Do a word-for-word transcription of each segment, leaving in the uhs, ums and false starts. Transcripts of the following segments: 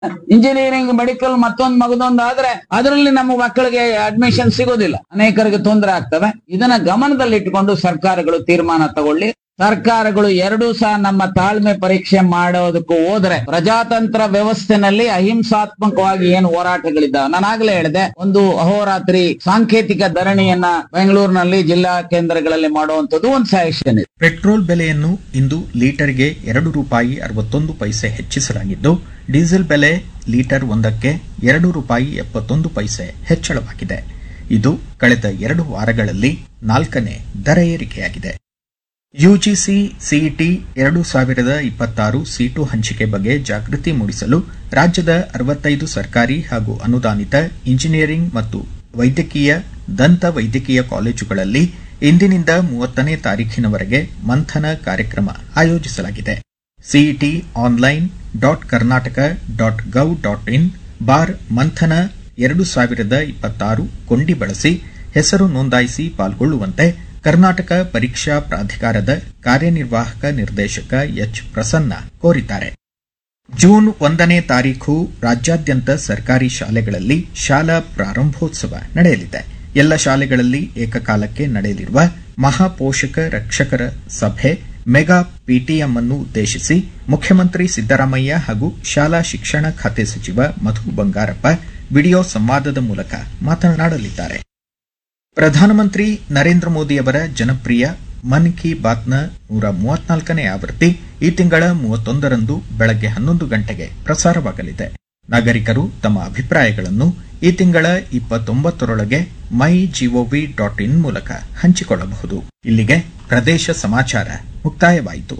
Engineering, medical ಮತ್ತೊಂದು ಮಗದೊಂದು ಆದ್ರೆ ಅದರಲ್ಲಿ ನಮ್ಮ ಮಕ್ಕಳಿಗೆ ಅಡ್ಮಿಷನ್ ಸಿಗೋದಿಲ್ಲ, ಅನೇಕರಿಗೆ ತೊಂದರೆ ಆಗ್ತವೆ. ಇದನ್ನ ಗಮನದಲ್ಲಿಟ್ಟುಕೊಂಡು ಸರ್ಕಾರಗಳು ತೀರ್ಮಾನ ತಗೊಳ್ಳಿ. ಸರ್ಕಾರಗಳು ಎರಡೂ ಸಹ ನಮ್ಮ ತಾಳ್ಮೆ ಪರೀಕ್ಷೆ ಮಾಡೋದಕ್ಕೂ ಹೋದ್ರೆ ಪ್ರಜಾತಂತ್ರ ವ್ಯವಸ್ಥೆನಲ್ಲಿ ಅಹಿಂಸಾತ್ಮಕವಾಗಿ ಏನು ಹೋರಾಟಗಳಿದ್ದಾವೆ, ನಾನಾಗ್ಲೇ ಹೇಳಿದೆ, ಒಂದು ಅಹೋರಾತ್ರಿ ಸಾಂಕೇತಿಕ ಧರಣಿಯನ್ನ ಬೆಂಗಳೂರಿನಲ್ಲಿ ಜಿಲ್ಲಾ ಕೇಂದ್ರಗಳಲ್ಲಿ ಮಾಡುವಂತದ್ದು ಒಂದು ಸಜೆಷನ್ ಇದೆ. ಪೆಟ್ರೋಲ್ ಬೆಲೆಯನ್ನು ಇಂದು ಲೀಟರ್ಗೆ ಎರಡು ರೂಪಾಯಿ ಅರವತ್ತೊಂದು ಪೈಸೆ ಹೆಚ್ಚಿಸಲಾಗಿದ್ದು, ಡೀಸೆಲ್ ಬೆಲೆ ಲೀಟರ್ ಒಂದಕ್ಕೆ ಎರಡು ರೂಪಾಯಿ ಎಪ್ಪತ್ತೊಂದು ಪೈಸೆ ಹೆಚ್ಚಳವಾಗಿದೆ. ಇದು ಕಳೆದ ಎರಡು ವಾರಗಳಲ್ಲಿ ನಾಲ್ಕನೇ ದರ ಏರಿಕೆಯಾಗಿದೆ. ಯುಜಿಸಿ ಸಿಇಟಿ ಎರಡು ಸಾವಿರದ ಇಪ್ಪತ್ತಾರು ಸೀಟು ಹಂಚಿಕೆ ಬಗ್ಗೆ ಜಾಗೃತಿ ಮೂಡಿಸಲು ರಾಜ್ಯದ ಅರವತ್ತೈದು ಸರ್ಕಾರಿ ಹಾಗೂ ಅನುದಾನಿತ ಇಂಜಿನಿಯರಿಂಗ್ ಮತ್ತು ವೈದ್ಯಕೀಯ, ದಂತ ವೈದ್ಯಕೀಯ ಕಾಲೇಜುಗಳಲ್ಲಿ ಇಂದಿನಿಂದ ಮೂವತ್ತನೇ ತಾರೀಖಿನವರೆಗೆ ಮಂಥನ ಕಾರ್ಯಕ್ರಮ ಆಯೋಜಿಸಲಾಗಿದೆ. CET online dot Karnataka dot gov dot in bar ಮಂಥನ ಎರಡು ಸಾವಿರದ ಇಪ್ಪತ್ತಾರು ಕೊಂಡಿ ಬಳಸಿ ಹೆಸರು ನೋಂದಾಯಿಸಿ ಪಾಲ್ಗೊಳ್ಳುವಂತೆ ಕರ್ನಾಟಕ ಪರೀಕ್ಷಾ ಪ್ರಾಧಿಕಾರದ ಕಾರ್ಯನಿರ್ವಾಹಕ ನಿರ್ದೇಶಕ ಎಚ್ ಪ್ರಸನ್ನ ಕೋರಿದ್ದಾರೆ. ಜೂನ್ ಒಂದನೇ ತಾರೀಖು ರಾಜ್ಯಾದ್ಯಂತ ಸರ್ಕಾರಿ ಶಾಲೆಗಳಲ್ಲಿ ಶಾಲಾ ಪ್ರಾರಂಭೋತ್ಸವ ನಡೆಯಲಿದೆ. ಎಲ್ಲ ಶಾಲೆಗಳಲ್ಲಿ ಏಕಕಾಲಕ್ಕೆ ನಡೆಯಲಿರುವ ಮಹಾಪೋಷಕ ರಕ್ಷಕರ ಸಭೆ ಮೆಗಾ ಪಿಟಿಎಂ ಅನ್ನು ಉದ್ದೇಶಿಸಿ ಮುಖ್ಯಮಂತ್ರಿ ಸಿದ್ದರಾಮಯ್ಯ ಹಾಗೂ ಶಾಲಾ ಶಿಕ್ಷಣ ಖಾತೆ ಸಚಿವ ಮಧು ಬಂಗಾರಪ್ಪ ವಿಡಿಯೋ ಸಂವಾದದ ಮೂಲಕ ಮಾತನಾಡಲಿದ್ದಾರೆ. ಪ್ರಧಾನಮಂತ್ರಿ ನರೇಂದ್ರ ಮೋದಿಯವರ ಜನಪ್ರಿಯ ಮನ್ ಕಿ ಬಾತ್ನ ನೂರ ಮೂವತ್ನಾಲ್ಕನೇ ಆವೃತ್ತಿ ಈ ತಿಂಗಳ ಮೂವತ್ತೊಂದರಂದು ಬೆಳಗ್ಗೆ ಹನ್ನೊಂದು ಗಂಟೆಗೆ ಪ್ರಸಾರವಾಗಲಿದೆ. ನಾಗರಿಕರು ತಮ್ಮ ಅಭಿಪ್ರಾಯಗಳನ್ನು ಈ ತಿಂಗಳ ಇಪ್ಪತ್ತೊಂಬತ್ತರೊಳಗೆ ಮೈ ಜಿಒವಿ ಡಾಟ್ ಇನ್ ಮೂಲಕ ಹಂಚಿಕೊಳ್ಳಬಹುದು. ಇಲ್ಲಿಗೆ ಪ್ರದೇಶ ಸಮಾಚಾರ ಮುಕ್ತಾಯವಾಯಿತು.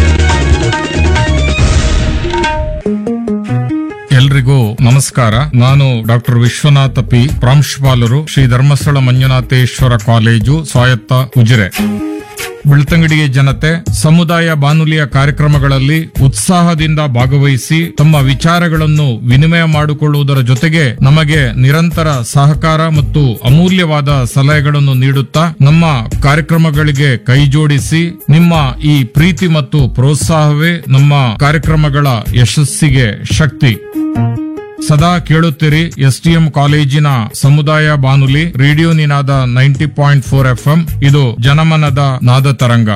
ಎಲ್ರಿಗೂ ನಮಸ್ಕಾರ. ನಾನು ಡಾಕ್ಟರ್ ವಿಶ್ವನಾಥ ಪಿ, ಪ್ರಾಂಶುಪಾಲರು, ಶ್ರೀ ಧರ್ಮಸ್ಥಳ ಮಂಜುನಾಥೇಶ್ವರ ಕಾಲೇಜು, ಸ್ವಾಯತ್ತ ಉಜಿರೆ. ಬೆಳ್ತಂಗಡಿಯ ಜನತೆ ಸಮುದಾಯ ಬಾನುಲಿಯ ಕಾರ್ಯಕ್ರಮಗಳಲ್ಲಿ ಉತ್ಸಾಹದಿಂದ ಭಾಗವಹಿಸಿ ತಮ್ಮ ವಿಚಾರಗಳನ್ನು ವಿನಿಮಯ ಮಾಡಿಕೊಳ್ಳುವುದರ ಜೊತೆಗೆ ನಮಗೆ ನಿರಂತರ ಸಹಕಾರ ಮತ್ತು ಅಮೂಲ್ಯವಾದ ಸಲಹೆಗಳನ್ನು ನೀಡುತ್ತಾ ನಮ್ಮ ಕಾರ್ಯಕ್ರಮಗಳಿಗೆ ಕೈಜೋಡಿಸಿ ನಿಮ್ಮ ಈ ಪ್ರೀತಿ ಮತ್ತು ಪ್ರೋತ್ಸಾಹವೇ ನಮ್ಮ ಕಾರ್ಯಕ್ರಮಗಳ ಯಶಸ್ಸಿಗೆ ಶಕ್ತಿ. ಸದಾ ಕೇಳುತ್ತೀರಿ ಎಸ್ಟಿಎಂ ಕಾಲೇಜಿನ ಸಮುದಾಯ ಬಾನುಲಿ ರೇಡಿಯೋ ನಿನಾದ ನೈಂಟಿ ಪಾಯಿಂಟ್ ಫೋರ್ ಎಫ್ಎಂ. ಇದು ಜನಮನದ ನಾದ ತರಂಗ.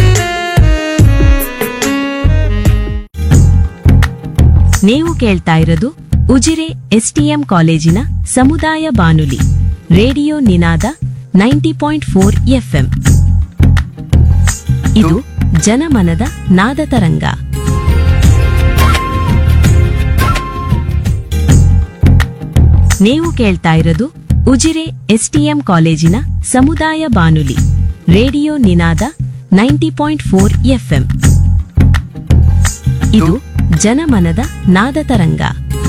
ನೀವು ಕೇಳ್ತಾ ಇರೋದು ಉಜಿರೆ ಎಸ್ಟಿಎಂ ಕಾಲೇಜಿನ ಸಮುದಾಯ ಬಾನುಲಿ ರೇಡಿಯೋ ನಿನಾದ ನೈಂಟಿ ಪಾಯಿಂಟ್ ಫೋರ್ ಎಫ್ಎಂ. ಇದು ಜನಮನದ ನಾದ ತರಂಗ. ನೀವು ಕೇಳ್ತಾ ಇರೋದು ಉಜಿರೆ ಎಸ್ಟಿಎಂ ಕಾಲೇಜಿನ ಸಮುದಾಯ ಬಾನುಲಿ ರೇಡಿಯೋ ನಿನಾದ ನೈಂಟಿ ಪಾಯಿಂಟ್ ಫೋರ್ ಎಫ್ಎಂ. ಇದು ಜನಮನದ ನಾದ ತರಂಗ.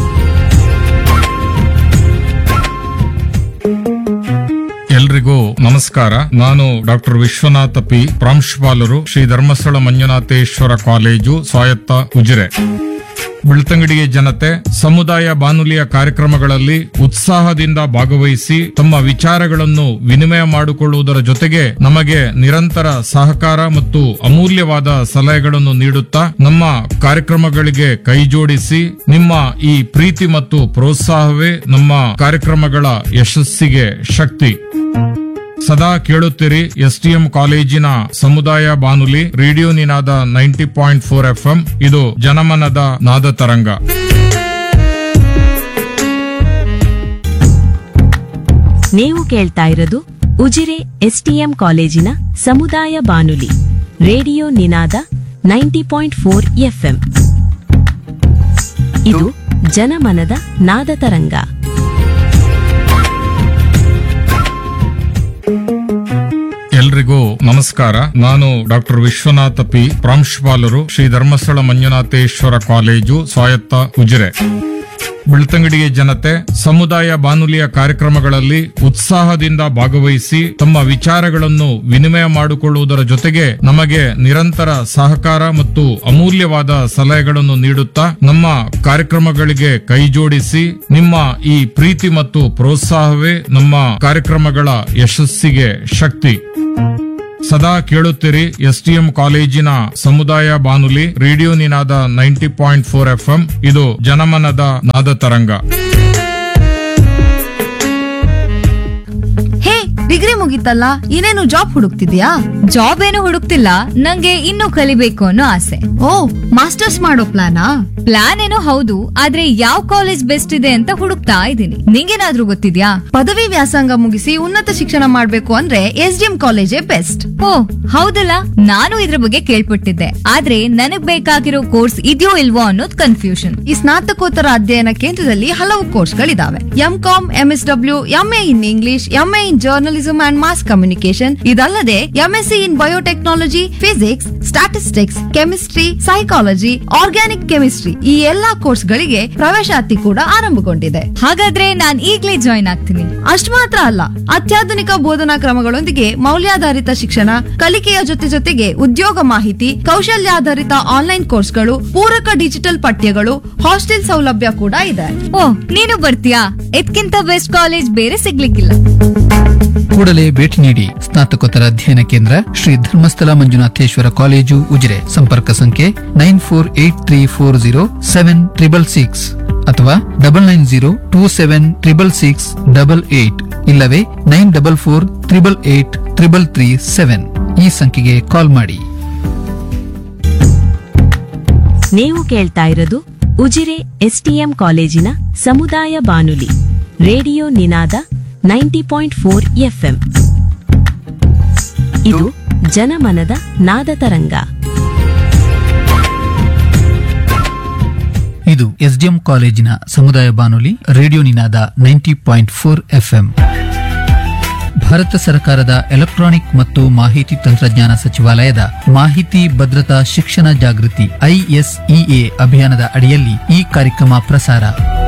ಎಲ್ರಿಗೂ ನಮಸ್ಕಾರ. ನಾನು ಡಾಕ್ಟರ್ ವಿಶ್ವನಾಥ ಪಿ, ಪ್ರಾಂಶುಪಾಲರು, ಶ್ರೀ ಧರ್ಮಸ್ಥಳ ಮಂಜುನಾಥೇಶ್ವರ ಕಾಲೇಜು, ಸ್ವಾಯತ್ತ ಉಜಿರೆ. ಬೆಳ್ತಂಗಡಿಯ ಜನತೆ ಸಮುದಾಯ ಬಾನುಲಿಯ ಕಾರ್ಯಕ್ರಮಗಳಲ್ಲಿ ಉತ್ಸಾಹದಿಂದ ಭಾಗವಹಿಸಿ ತಮ್ಮ ವಿಚಾರಗಳನ್ನು ವಿನಿಮಯ ಮಾಡಿಕೊಳ್ಳುವುದರ ಜೊತೆಗೆ ನಮಗೆ ನಿರಂತರ ಸಹಕಾರ ಮತ್ತು ಅಮೂಲ್ಯವಾದ ಸಲಹೆಗಳನ್ನು ನೀಡುತ್ತಾ ನಮ್ಮ ಕಾರ್ಯಕ್ರಮಗಳಿಗೆ ಕೈಜೋಡಿಸಿ ನಿಮ್ಮ ಈ ಪ್ರೀತಿ ಮತ್ತು ಪ್ರೋತ್ಸಾಹವೇ ನಮ್ಮ ಕಾರ್ಯಕ್ರಮಗಳ ಯಶಸ್ಸಿಗೆ ಶಕ್ತಿ. ಸದಾ ಕೇಳುತ್ತೀರಿ ಎಸ್ಟಿಎಂ ಕಾಲೇಜಿನ ಸಮುದಾಯ ಬಾನುಲಿ ರೇಡಿಯೋ ನಿನಾದ ನೈಂಟಿ ಪಾಯಿಂಟ್ ಫೋರ್ ಎಫ್ಎಂ. ಇದು ಜನಮನದ ನಾದ ತರಂಗ. ನೀವು ಕೇಳ್ತಾ ಇರೋದು ಉಜಿರೆ ಎಸ್ಟಿಎಂ ಕಾಲೇಜಿನ ಸಮುದಾಯ ಬಾನುಲಿ ರೇಡಿಯೋ ನಿನಾದ ನೈಂಟಿ ಪಾಯಿಂಟ್ ಫೋರ್ ಎಫ್ಎಂ. ಇದು ಜನಮನದ ನಾದ ತರಂಗ. ಎಲ್ರಿಗೂ ನಮಸ್ಕಾರ. ನಾನು ಡಾಕ್ಟರ್ ವಿಶ್ವನಾಥ ಪಿ, ಪ್ರಾಂಶುಪಾಲರು, ಶ್ರೀ ಧರ್ಮಸ್ಥಳ ಮಂಜುನಾಥೇಶ್ವರ ಕಾಲೇಜು, ಸ್ವಾಯತ್ತ ಉಜಿರೆ. ಬೆಳ್ತಂಗಡಿಯ ಜನತೆ ಸಮುದಾಯ ಬಾನುಲಿಯ ಕಾರ್ಯಕ್ರಮಗಳಲ್ಲಿ ಉತ್ಸಾಹದಿಂದ ಭಾಗವಹಿಸಿ ತಮ್ಮ ವಿಚಾರಗಳನ್ನು ವಿನಿಮಯ ಮಾಡಿಕೊಳ್ಳುವುದರ ಜೊತೆಗೆ ನಮಗೆ ನಿರಂತರ ಸಹಕಾರ ಮತ್ತು ಅಮೂಲ್ಯವಾದ ಸಲಹೆಗಳನ್ನು ನೀಡುತ್ತಾ ನಮ್ಮ ಕಾರ್ಯಕ್ರಮಗಳಿಗೆ ಕೈಜೋಡಿಸಿ ನಿಮ್ಮ ಈ ಪ್ರೀತಿ ಮತ್ತು ಪ್ರೋತ್ಸಾಹವೇ ನಮ್ಮ ಕಾರ್ಯಕ್ರಮಗಳ ಯಶಸ್ಸಿಗೆ ಶಕ್ತಿ. ಸದಾ ಕೇಳುತ್ತೀರಿ ಎಸ್ಟಿಎಂ ಕಾಲೇಜಿನ ಸಮುದಾಯ ಬಾನುಲಿ ರೇಡಿಯೋ ನಿನಾದ ನೈಂಟಿ ಪಾಯಿಂಟ್ ಫೋರ್ ಎಫ್ಎಂ. ಇದು ಜನಮನದ ನಾದ ತರಂಗ. ಹೇ, ಡಿಗ್ರಿ ಮುಗಿತಲ್ಲ, ಇನ್ನೇನು ಜಾಬ್ ಹುಡುಕ್ತಿದ್ಯಾ? ಜಾಬ್ ಏನು ಹುಡುಕ್ತಿಲ್ಲ, ನಂಗೆ ಇನ್ನೂ ಕಲಿಬೇಕು ಅನ್ನೋ ಆಸೆ. ಓ, ಮಾಸ್ಟರ್ಸ್ ಮಾಡೋ ಪ್ಲಾನಾ? ಪ್ಲಾನ್ ಏನೋ ಹೌದು, ಆದ್ರೆ ಯಾವ ಕಾಲೇಜ್ ಬೆಸ್ಟ್ ಇದೆ ಅಂತ ಹುಡುಕ್ತಾ ಇದ್ದೀನಿ. ನಿಂಗೇನಾದ್ರೂ ಗೊತ್ತಿದ್ಯಾ? ಪದವಿ ವ್ಯಾಸಂಗ ಮುಗಿಸಿ ಉನ್ನತ ಶಿಕ್ಷಣ ಮಾಡ್ಬೇಕು ಅಂದ್ರೆ ಎಸ್ಡಿಎಂ ಕಾಲೇಜೇ ಬೆಸ್ಟ್. ಓ ಹೌದಲ್ಲ, ನಾನು ಇದ್ರ ಬಗ್ಗೆ ಕೇಳ್ಪಟ್ಟಿದ್ದೆ. ಆದ್ರೆ ನನಗ್ ಬೇಕಾಗಿರೋ ಕೋರ್ಸ್ ಇದೆಯೋ ಇಲ್ವೋ ಅನ್ನೋದು ಕನ್ಫ್ಯೂಷನ್. ಈ ಸ್ನಾತಕೋತ್ತರ ಅಧ್ಯಯನ ಕೇಂದ್ರದಲ್ಲಿ ಹಲವು ಕೋರ್ಸ್ಗಳಿದಾವೆ. M com, MS W, MA in English, MA in journalism and mass communication. ಇದಲ್ಲದೆ ಎಂಎಸ್ಸಿ ಇನ್ biotechnology, physics, statistics, chemistry, psychology, organic chemistry, ಈ ಎಲ್ಲಾ ಕೋರ್ಸ್ ಗಳಿಗೆ ಪ್ರವೇಶಾತಿ ಕೂಡ ಆರಂಭಗೊಂಡಿದೆ. ಹಾಗಾದ್ರೆ ನಾನ್ ಈಗ್ಲೇ ಜಾಯ್ನ್ ಆಗ್ತೀನಿ. ಅಷ್ಟು ಮಾತ್ರ ಅಲ್ಲ, ಅತ್ಯಾಧುನಿಕ ಬೋಧನಾ ಕ್ರಮಗಳೊಂದಿಗೆ ಮೌಲ್ಯಾಧಾರಿತ ಶಿಕ್ಷಣ, ಕಲಿಕೆಯ ಜೊತೆ ಜೊತೆಗೆ ಉದ್ಯೋಗ ಮಾಹಿತಿ, ಕೌಶಲ್ಯಾಧಾರಿತ ಆನ್ಲೈನ್ ಕೋರ್ಸ್ಗಳು, ಪೂರಕ ಡಿಜಿಟಲ್ ಪಠ್ಯಗಳು, ಹಾಸ್ಟೆಲ್ ಸೌಲಭ್ಯ ಕೂಡ ಇದೆ. ಓ, ನೀನು ಬರ್ತೀಯಾ? ಇದಕ್ಕಿಂತ ಬೆಸ್ಟ್ ಕಾಲೇಜ್ ಬೇರೆ ಸಿಗ್ಲಿಕ್ಕಿಲ್ಲ. ಕೂಡಲೇ ಭೇಟಿ ನೀಡಿ. ಸ್ನಾತಕೋತ್ತರ ಅಧ್ಯಯನ ಕೇಂದ್ರ ಶ್ರೀ ಧರ್ಮಸ್ಥಳ ಮಂಜುನಾಥೇಶ್ವರ ಕಾಲೇಜು, ಉಜಿರೆ. ಸಂಪರ್ಕ ಸಂಖ್ಯೆ nine four eight three four zero seven triple six ಅಥವಾ double nine zero two seven triple six double eight, ಇಲ್ಲವೇ nine double four triple eight triple three seven. ಈ ಸಂಖ್ಯೆಗೆ ಕಾಲ್ ಮಾಡಿ. ನೀವು ಕೇಳ್ತಾ ಇರೋದು ಉಜಿರೆ ಎಸ್ಟಿಎಂ ಕಾಲೇಜಿನ ಸಮುದಾಯ ಬಾನುಲಿ ರೇಡಿಯೋ ನಿನಾದ ನೈಂಟಿ ಪಾಯಿಂಟ್ ಫೋರ್ ಎಫ್ಎಂ. ಇದು ಜನಮನದ ನಾದ ತರಂಗ. ಇದು ಎಸ್ಡಿಎಂ ಕಾಲೇಜಿನ ಸಮುದಾಯ ಬಾನುಲಿ ರೇಡಿಯೋ ನಿನಾದ ninety point four FM. Bharat ಸರ್ಕಾರದ ಎಲೆಕ್ಟ್ರಾನಿಕ್ ಮತ್ತು ಮಾಹಿತಿ ತಂತ್ರಜ್ಞಾನ ಸಚಿವಾಲಯದ ಮಾಹಿತಿ ಭದ್ರತಾ ಶಿಕ್ಷಣ ಜಾಗೃತಿ ಐಎಸ್ಇಎ ಅಭಿಯಾನದ ಅಡಿಯಲ್ಲಿ ಈ ಕಾರ್ಯಕ್ರಮ ಪ್ರಸಾರ.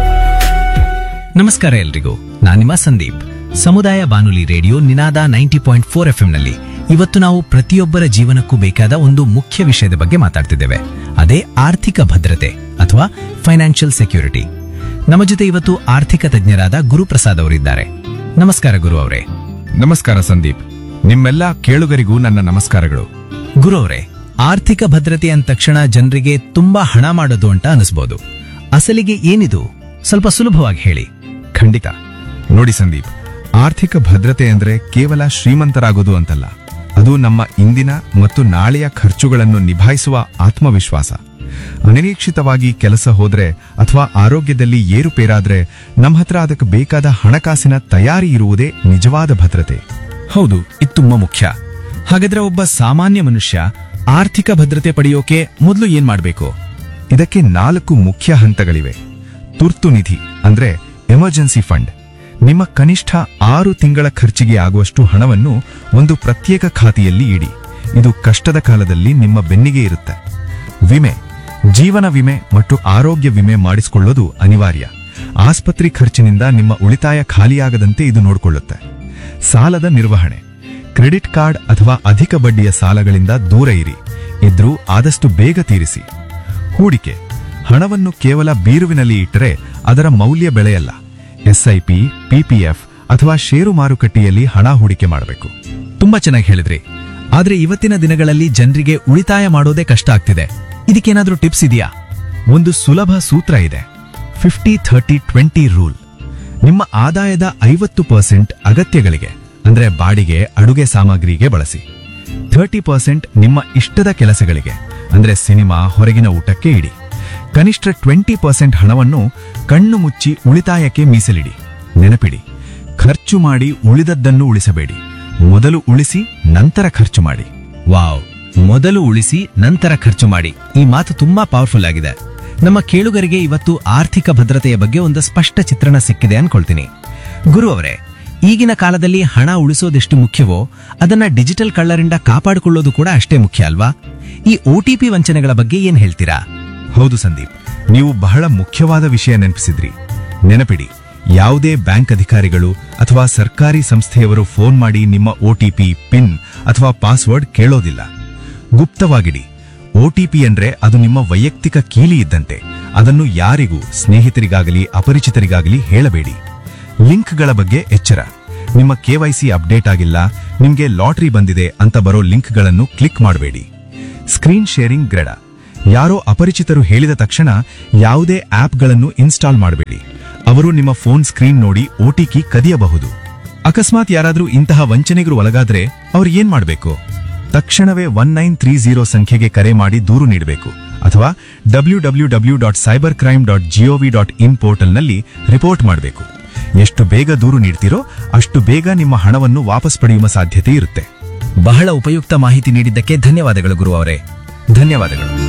ನಮಸ್ಕಾರ ಎಲ್ರಿಗೂ, ನಾನು ನಿಮ್ಮ ಸಂದೀಪ್. ಸಮುದಾಯ ಬಾನುಲಿ ರೇಡಿಯೋ ನಿನಾದ ನೈಂಟಿ ಪಾಯಿಂಟ್ ಫೋರ್ ಎಫ್ ನಲ್ಲಿ ಇವತ್ತು ನಾವು ಪ್ರತಿಯೊಬ್ಬರ ಜೀವನಕ್ಕೂ ಬೇಕಾದ ಒಂದು ಮುಖ್ಯ ವಿಷಯದ ಬಗ್ಗೆ ಮಾತಾಡ್ತಿದ್ದೇವೆ. ಅದೇ ಆರ್ಥಿಕ ಭದ್ರತೆ ಅಥವಾ ಫೈನಾನ್ಷಿಯಲ್ ಸೆಕ್ಯೂರಿಟಿ. ನಮ್ಮ ಜೊತೆ ಇವತ್ತು ಆರ್ಥಿಕ ತಜ್ಞರಾದ ಗುರುಪ್ರಸಾದ್ ಅವರಿದ್ದಾರೆ. ನಮಸ್ಕಾರ ಗುರು ಅವರೇ. ನಮಸ್ಕಾರ ಸಂದೀಪ್. ನಿಮ್ಮೆಲ್ಲ ಕೇಳುಗರಿಗೂ ನನ್ನ ನಮಸ್ಕಾರಗಳು. ಗುರು ಅವರೇ, ಆರ್ಥಿಕ ಭದ್ರತೆ ಅಂದ ತಕ್ಷಣ ಜನರಿಗೆ ತುಂಬಾ ಹಣ ಮಾಡೋದು ಅಂತ ಅನಿಸ್ಬೋದು. ಅಸಲಿಗೆ ಏನಿದು? ಸ್ವಲ್ಪ ಸುಲಭವಾಗಿ ಹೇಳಿ. ಖಂಡಿತ. ನೋಡಿ ಸಂದೀಪ್, ಆರ್ಥಿಕ ಭದ್ರತೆ ಅಂದ್ರೆ ಕೇವಲ ಶ್ರೀಮಂತರಾಗೋದು ಅಂತಲ್ಲ. ಅದು ನಮ್ಮ ಇಂದಿನ ಮತ್ತು ನಾಳೆಯ ಖರ್ಚುಗಳನ್ನು ನಿಭಾಯಿಸುವ ಆತ್ಮವಿಶ್ವಾಸ. ಅನಿರೀಕ್ಷಿತವಾಗಿ ಕೆಲಸ ಹೋದ್ರೆ ಅಥವಾ ಆರೋಗ್ಯದಲ್ಲಿ ಏರುಪೇರಾದ್ರೆ ನಮ್ಮ ಹತ್ರ ಅದಕ್ಕೆ ಬೇಕಾದ ಹಣಕಾಸಿನ ತಯಾರಿ ಇರುವುದೇ ನಿಜವಾದ ಭದ್ರತೆ. ಹೌದು, ಇದು ತುಂಬಾ ಮುಖ್ಯ. ಹಾಗಾದ್ರೆ ಒಬ್ಬ ಸಾಮಾನ್ಯ ಮನುಷ್ಯ ಆರ್ಥಿಕ ಭದ್ರತೆ ಪಡೆಯೋಕೆ ಮೊದಲು ಏನ್ ಮಾಡ್ಬೇಕು? ಇದಕ್ಕೆ ನಾಲ್ಕು ಮುಖ್ಯ ಹಂತಗಳಿವೆ. ತುರ್ತು ನಿಧಿ ಅಂದ್ರೆ ಎಮರ್ಜೆನ್ಸಿ ಫಂಡ್. ನಿಮ್ಮ ಕನಿಷ್ಠ ಆರು ತಿಂಗಳ ಖರ್ಚಿಗೆ ಆಗುವಷ್ಟು ಹಣವನ್ನು ಒಂದು ಪ್ರತ್ಯೇಕ ಖಾತೆಯಲ್ಲಿ ಇಡಿ. ಇದು ಕಷ್ಟದ ಕಾಲದಲ್ಲಿ ನಿಮ್ಮ ಬೆನ್ನಿಗೆ ಇರುತ್ತೆ. ವಿಮೆ, ಜೀವನ ವಿಮೆ ಮತ್ತು ಆರೋಗ್ಯ ವಿಮೆ ಮಾಡಿಸಿಕೊಳ್ಳೋದು ಅನಿವಾರ್ಯ. ಆಸ್ಪತ್ರೆ ಖರ್ಚಿನಿಂದ ನಿಮ್ಮ ಉಳಿತಾಯ ಖಾಲಿಯಾಗದಂತೆ ಇದು ನೋಡಿಕೊಳ್ಳುತ್ತೆ. ಸಾಲದ ನಿರ್ವಹಣೆ, ಕ್ರೆಡಿಟ್ ಕಾರ್ಡ್ ಅಥವಾ ಅಧಿಕ ಬಡ್ಡಿಯ ಸಾಲಗಳಿಂದ ದೂರ ಇರಿ. ಇದ್ರೂ ಆದಷ್ಟು ಬೇಗ ತೀರಿಸಿ. ಹೂಡಿಕೆ, ಹಣವನ್ನು ಕೇವಲ ಬೀರುವಿನಲ್ಲಿ ಇಟ್ಟರೆ ಅದರ ಮೌಲ್ಯ ಬೆಳೆಯಲ್ಲ. ಎಸ್ಐಪಿ, ಪಿಪಿಎಫ್ ಅಥವಾ ಷೇರು ಮಾರುಕಟ್ಟೆಯಲ್ಲಿ ಹಣ ಹೂಡಿಕೆ ಮಾಡಬೇಕು. ತುಂಬಾ ಚೆನ್ನಾಗಿ ಹೇಳಿದ್ರಿ. ಆದ್ರೆ ಇವತ್ತಿನ ದಿನಗಳಲ್ಲಿ ಜನರಿಗೆ ಉಳಿತಾಯ ಮಾಡೋದೇ ಕಷ್ಟ ಆಗ್ತಿದೆ. ಇದಕ್ಕೇನಾದ್ರೂ ಟಿಪ್ಸ್ ಇದೆಯಾ? ಒಂದು ಸುಲಭ ಸೂತ್ರ ಇದೆ, ಫಿಫ್ಟಿ ಥರ್ಟಿ ಟ್ವೆಂಟಿ ರೂಲ್. ನಿಮ್ಮ ಆದಾಯದ ಐವತ್ತು ಪರ್ಸೆಂಟ್ ಅಗತ್ಯಗಳಿಗೆ ಅಂದ್ರೆ ಬಾಡಿಗೆ, ಅಡುಗೆ ಸಾಮಗ್ರಿಗೆ ಬಳಸಿ. ಥರ್ಟಿ ಪರ್ಸೆಂಟ್ ನಿಮ್ಮ ಇಷ್ಟದ ಕೆಲಸಗಳಿಗೆ ಅಂದ್ರೆ ಸಿನಿಮಾ, ಹೊರಗಿನ ಊಟಕ್ಕೆ ಇಡಿ. ಕನಿಷ್ಠ ಟ್ವೆಂಟಿ ಪರ್ಸೆಂಟ್ ಹಣವನ್ನು ಕಣ್ಣು ಮುಚ್ಚಿ ಉಳಿತಾಯಕ್ಕೆ ಮೀಸಲಿಡಿ. ನೆನಪಿಡಿ, ಖರ್ಚು ಮಾಡಿ ಉಳಿದದ್ದನ್ನು ಉಳಿಸಬೇಡಿ. ಮೊದಲು ಉಳಿಸಿ ನಂತರ ಖರ್ಚು ಮಾಡಿ. ವಾವ್, ಮೊದಲು ಉಳಿಸಿ ನಂತರ ಖರ್ಚು ಮಾಡಿ. ಈ ಮಾತು ತುಂಬಾ ಪವರ್ಫುಲ್ ಆಗಿದೆ. ನಮ್ಮ ಕೇಳುಗರಿಗೆ ಇವತ್ತು ಆರ್ಥಿಕ ಭದ್ರತೆಯ ಬಗ್ಗೆ ಒಂದು ಸ್ಪಷ್ಟ ಚಿತ್ರಣ ಸಿಕ್ಕಿದೆ ಅನ್ಕೊಳ್ತೀನಿ. ಗುರು ಅವರೇ, ಈಗಿನ ಕಾಲದಲ್ಲಿ ಹಣ ಉಳಿಸೋದೆಷ್ಟು ಮುಖ್ಯವೋ ಅದನ್ನ ಡಿಜಿಟಲ್ ಕಳ್ಳರಿಂದ ಕಾಪಾಡಿಕೊಳ್ಳೋದು ಕೂಡ ಅಷ್ಟೇ ಮುಖ್ಯ ಅಲ್ವಾ? ಈ ಒಟಿಪಿ ವಂಚನೆಗಳ ಬಗ್ಗೆ ಏನ್ ಹೇಳ್ತೀರಾ? ಹೌದು ಸಂದೀಪ್, ನೀವು ಬಹಳ ಮುಖ್ಯವಾದ ವಿಷಯ ನೆನಪಿಸಿದ್ರಿ. ನೆನಪಿಡಿ, ಯಾವುದೇ ಬ್ಯಾಂಕ್ ಅಧಿಕಾರಿಗಳು ಅಥವಾ ಸರ್ಕಾರಿ ಸಂಸ್ಥೆಯವರು ಫೋನ್ ಮಾಡಿ ನಿಮ್ಮ ಒಟಿಪಿ, ಪಿನ್ ಅಥವಾ ಪಾಸ್ವರ್ಡ್ ಕೇಳೋದಿಲ್ಲ. ಗುಪ್ತವಾಗಿಡಿ. ಒಟಿಪಿ ಅಂದ್ರೆ ಅದು ನಿಮ್ಮ ವೈಯಕ್ತಿಕ ಕೀಲಿ ಇದ್ದಂತೆ. ಅದನ್ನು ಯಾರಿಗೂ, ಸ್ನೇಹಿತರಿಗಾಗಲಿ ಅಪರಿಚಿತರಿಗಾಗಲಿ ಹೇಳಬೇಡಿ. ಲಿಂಕ್ಗಳ ಬಗ್ಗೆ ಎಚ್ಚರ. ನಿಮ್ಮ ಕೆವೈಸಿ ಅಪ್ಡೇಟ್ ಆಗಿಲ್ಲ, ನಿಮ್ಗೆ ಲಾಟರಿ ಬಂದಿದೆ ಅಂತ ಬರೋ ಲಿಂಕ್ಗಳನ್ನು ಕ್ಲಿಕ್ ಮಾಡಬೇಡಿ. Screen sharing ಗ್ರೆಡ. ಯಾರೋ ಅಪರಿಚಿತರು ಹೇಳಿದ ತಕ್ಷಣ ಯಾವುದೇ ಆಪ್ಗಳನ್ನು ಇನ್ಸ್ಟಾಲ್ ಮಾಡಬೇಡಿ. ಅವರು ನಿಮ್ಮ ಫೋನ್ ಸ್ಕ್ರೀನ್ ನೋಡಿ ಓಟಿಪಿ ಕದಿಯಬಹುದು. ಅಕಸ್ಮಾತ್ ಯಾರಾದ್ರೂ ಇಂತಹ ವಂಚನೆಗೂ ಒಳಗಾದ್ರೆ ಅವ್ರು ಏನ್ ಮಾಡಬೇಕು? ತಕ್ಷಣವೇ ಒನ್ ನೈನ್ ತ್ರೀ ಜೀರೋ ಸಂಖ್ಯೆಗೆ ಕರೆ ಮಾಡಿ ದೂರು ನೀಡಬೇಕು ಅಥವಾ W W W dot cyber crime dot gov dot in ಪೋರ್ಟಲ್ನಲ್ಲಿ ರಿಪೋರ್ಟ್ ಮಾಡಬೇಕು. ಎಷ್ಟು ಬೇಗ ದೂರು ನೀಡ್ತೀರೋ ಅಷ್ಟು ಬೇಗ ನಿಮ್ಮ ಹಣವನ್ನು ವಾಪಸ್ ಪಡೆಯುವ ಸಾಧ್ಯತೆ ಇರುತ್ತೆ. ಬಹಳ ಉಪಯುಕ್ತ ಮಾಹಿತಿ ನೀಡಿದ್ದಕ್ಕೆ ಧನ್ಯವಾದಗಳು ಗುರು ಅವರೇ. ಧನ್ಯವಾದಗಳು.